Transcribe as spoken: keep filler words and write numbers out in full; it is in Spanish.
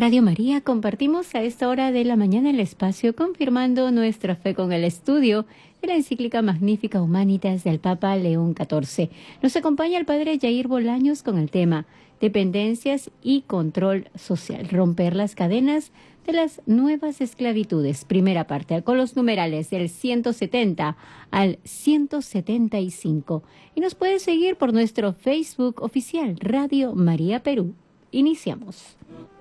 Radio María compartimos a esta hora de la mañana el espacio confirmando nuestra fe con el estudio de la encíclica Magnificat Humanitas del Papa León catorce. Nos acompaña el padre Jair Bolaños con el tema Dependencias y control social, romper las cadenas de las nuevas esclavitudes. Primera parte, con los numerales del ciento setenta al ciento setenta y cinco. Y nos puede seguir por nuestro Facebook oficial Radio María Perú. Iniciamos.